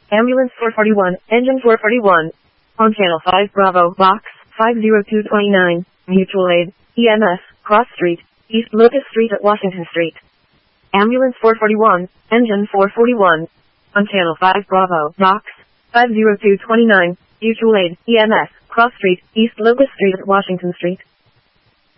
Ambulance 441, Engine 441. On Channel 5 Bravo, Box 50229, Mutual Aid, EMS, Cross Street, East Locust Street at Washington Street. Ambulance 441, Engine 441. On Channel 5 Bravo, Box 50229, Mutual Aid, EMS, Cross Street, East Locust Street at Washington Street.